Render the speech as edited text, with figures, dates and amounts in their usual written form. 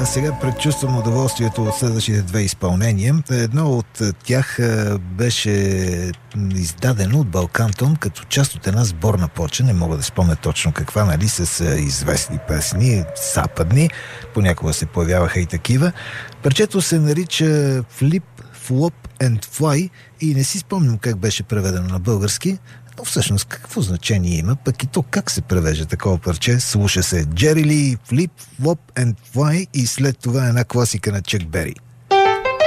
сега предчувствам удоволствието от следващите две изпълнения. Едно от тях беше издадено от Балкантон като част от една сборна плоча, не мога да спомня точно каква, нали, с известни песни, западни, понякога се появяваха и такива. Парчето се нарича Flip, Flop and Fly и не си спомням как беше преведено на български, но всъщност какво значение има, пък и то как се превежда такова парче. Слуша се Джери Ли, Flip, Flop and Fly и след това една класика на Чак Бери.